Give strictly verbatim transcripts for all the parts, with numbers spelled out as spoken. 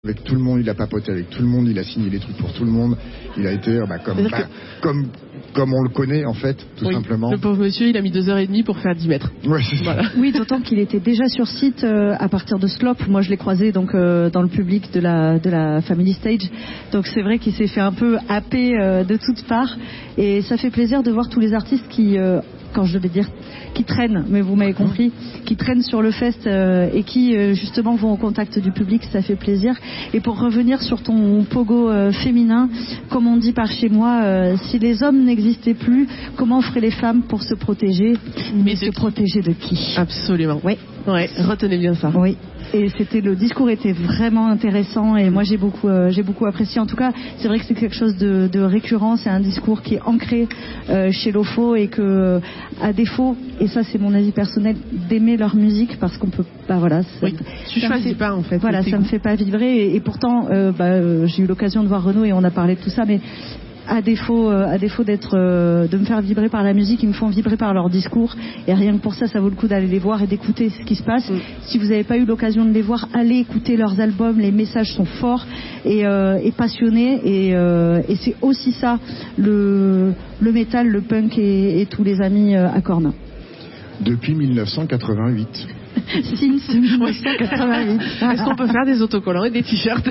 avec tout le monde, il a papoté avec tout le monde, il a signé des trucs pour tout le monde, il a été bah, comme, bah, que... comme, comme on le connaît en fait, tout oui, simplement. Le pauvre monsieur, il a mis deux heures et demie pour faire dix mètres. Ouais, c'est voilà. Oui, d'autant qu'il était déjà sur site euh, à partir de Slop. Moi, je l'ai croisé donc euh, dans le public de la de la Family Stage. Donc c'est vrai qu'il s'est fait un peu happer euh, de toutes parts, et ça fait plaisir de voir tous les artistes qui euh, quand je vais dire qui traînent, mais vous m'avez compris, qui traînent sur le fest euh, et qui euh, justement vont au contact du public, ça fait plaisir. Et pour revenir sur ton pogo euh, féminin, comme on dit par chez moi, euh, si les hommes n'existaient plus, comment feraient les femmes pour se protéger? Mais se protéger de qui? Absolument. Oui. Ouais, retenez bien ça. Oui. Et c'était, le discours était vraiment intéressant, et moi j'ai beaucoup, euh, j'ai beaucoup apprécié. En tout cas, c'est vrai que c'est quelque chose de, de récurrent. C'est un discours qui est ancré euh, chez l'O F O, et que, à défaut, et ça c'est mon avis personnel, d'aimer leur musique, parce qu'on peut, bah voilà. Ça, oui. Tu choisis pas en fait. Voilà, ça me fait pas vibrer, et, et pourtant, euh, bah, euh, j'ai eu l'occasion de voir Renaud et on a parlé de tout ça, mais à défaut, euh, à défaut d'être, euh, de me faire vibrer par la musique, ils me font vibrer par leur discours, et rien que pour ça, ça vaut le coup d'aller les voir et d'écouter ce qui se passe. Mm. Si vous n'avez pas eu l'occasion de les voir, allez écouter leurs albums, les messages sont forts et, euh, et passionnés, et, euh, et c'est aussi ça, le, le métal, le punk et, et tous les amis euh, à cornes. Depuis mille neuf cent quatre-vingt-huit. Since mille neuf cent quatre-vingt-huit. Est-ce qu'on peut faire des autocollants et des t-shirts?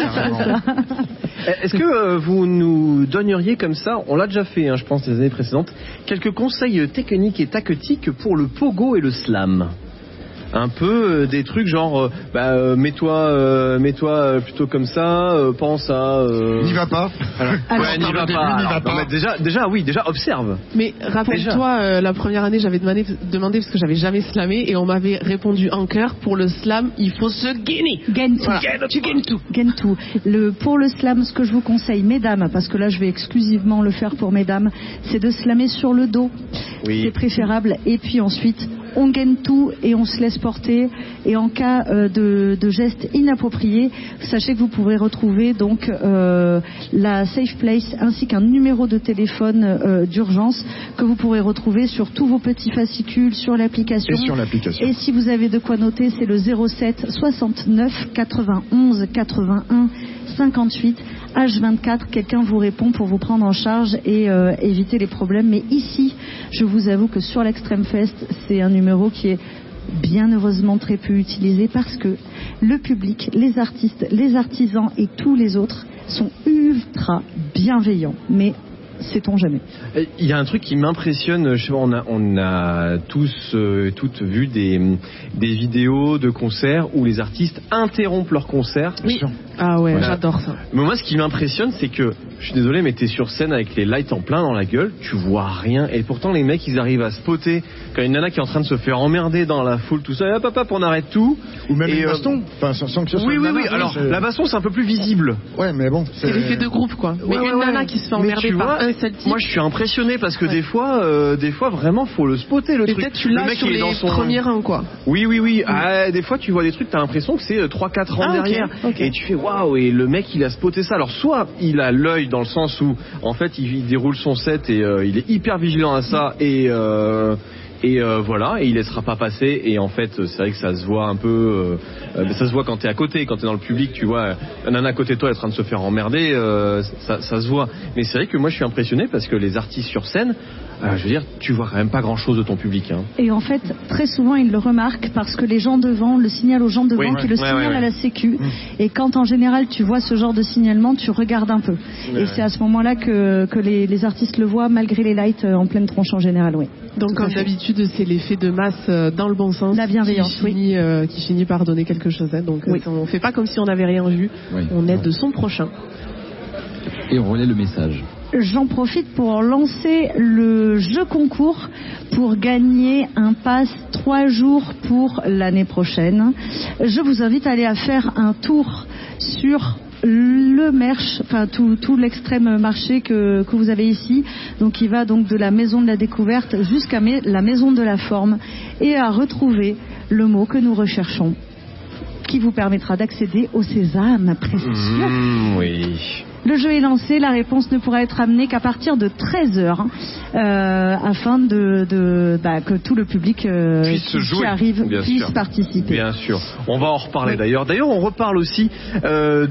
Est-ce que euh, vous nous donneriez comme ça, on l'a déjà fait, hein, je pense, les années précédentes, quelques conseils techniques et tactiques pour le pogo et le slam? Un peu euh, des trucs genre euh, bah, euh, mets-toi euh, mets-toi euh, plutôt comme ça, euh, pense à euh... n'y va pas. Alors, Alors, ouais, n'y va pas. Alors, n'y va pas. Non, mais déjà déjà oui, déjà observe. Mais rappelle-toi, euh, la première année, j'avais demandé demandé parce que j'avais jamais slamé, et on m'avait répondu en chœur, pour le slam, il faut se gainer. Gain tout. Voilà. Tu gagnes tout. Gain tout. Le pour le slam, ce que je vous conseille, mesdames, parce que là je vais exclusivement le faire pour mesdames, c'est de slammer sur le dos. Oui. C'est préférable, et puis ensuite on gagne tout et on se laisse porter, et en cas euh, de, de gestes inappropriés, sachez que vous pourrez retrouver donc euh, la Safe Place ainsi qu'un numéro de téléphone euh, d'urgence que vous pourrez retrouver sur tous vos petits fascicules, sur l'application. Et sur l'application. Et si vous avez de quoi noter, c'est le zéro sept soixante-neuf quatre-vingt-onze quatre-vingt-un cinquante-huit. H vingt-quatre, quelqu'un vous répond pour vous prendre en charge et euh, éviter les problèmes. Mais ici, je vous avoue que sur l'Extreme Fest, c'est un numéro qui est bien heureusement très peu utilisé, parce que le public, les artistes, les artisans et tous les autres sont ultra bienveillants. Mais sait-on jamais. Il y a un truc qui m'impressionne, je sais pas, on a, on a tous, euh, toutes vu des, des vidéos de concerts où les artistes interrompent leur concert. Oui. Ah ouais, voilà. J'adore ça. Mais moi, ce qui m'impressionne, c'est que, je suis désolé, mais t'es sur scène avec les lights en plein dans la gueule, tu vois rien, et pourtant les mecs, ils arrivent à spotter quand une nana qui est en train de se faire emmerder dans la foule, tout ça, et hop hop hop, on arrête tout. Ou même et une euh, baston, enfin, sans que ce soit oui, une oui, nana, oui, alors c'est... la baston, c'est un peu plus visible. Ouais, mais bon. C'est, c'est l'effet de groupe, quoi. Mais ouais, une ouais, nana qui se fait emmerder par vois, un seul type. Moi, je suis impressionné parce que ouais. des fois, euh, des fois, vraiment, faut le spotter, le et truc. Peut-être tu l'as le mec, sur il est les dans son premiers rangs, quoi. Oui, oui, oui. Mm. Ah, des fois, tu vois des trucs, t'as l'impression que c'est trois quatre rangs ah, derrière. Okay, okay. Et tu fais waouh, et le mec, il a spoté ça. Alors, soit il a l'œil dans le sens où, en fait, il, il déroule son set et euh, il est hyper vigilant à ça, mm. et euh, et euh, voilà, et il laissera pas passer. Et en fait, c'est vrai que ça se voit un peu, euh, ça se voit quand t'es à côté, quand t'es dans le public, tu vois, un nana à côté de toi est en train de se faire emmerder, euh, ça, ça se voit. Mais c'est vrai que moi, je suis impressionné parce que les artistes sur scène, euh, je veux dire, tu vois quand même pas grand-chose de ton public. Hein. Et en fait, très souvent, ils le remarquent parce que les gens devant le signalent aux gens devant, oui, qui ouais, le signalent ouais, ouais. à la sécu. Mmh. Et quand en général tu vois ce genre de signalement, tu regardes un peu. Ouais, et c'est à ce moment-là que, que les, les artistes le voient, malgré les lights en pleine tronche en général, oui. Donc comme d'habitude, c'est l'effet de masse dans le bon sens, la bienveillance, qui finit, oui. euh, qui finit par donner quelque chose. Hein. Donc oui. on fait pas comme si on n'avait rien vu, oui. on aide ouais. son prochain. Et on relaie le message. J'en profite pour lancer le jeu concours pour gagner un pass trois jours pour l'année prochaine. Je vous invite à aller à faire un tour sur le merch, enfin tout, tout l'extrême marché que, que vous avez ici, donc il va donc de la maison de la découverte jusqu'à me, la maison de la forme, et à retrouver le mot que nous recherchons, qui vous permettra d'accéder au sésame précieux. Mmh, oui. Le jeu est lancé, la réponse ne pourra être amenée qu'à partir de treize heures, euh, afin de, de bah, que tout le public euh, puisse qui, jouer, qui arrive bien puisse sûr. participer. Bien sûr. On va en reparler d'ailleurs. D'ailleurs, on reparle aussi euh,